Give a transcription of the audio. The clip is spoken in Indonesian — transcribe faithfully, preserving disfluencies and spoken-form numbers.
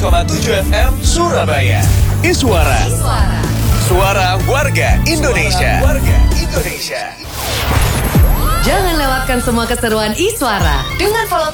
koma tujuh F M Surabaya. Iswara. Suara warga Indonesia. Suara warga Indonesia. Jangan lewatkan semua keseruan Iswara dengan follow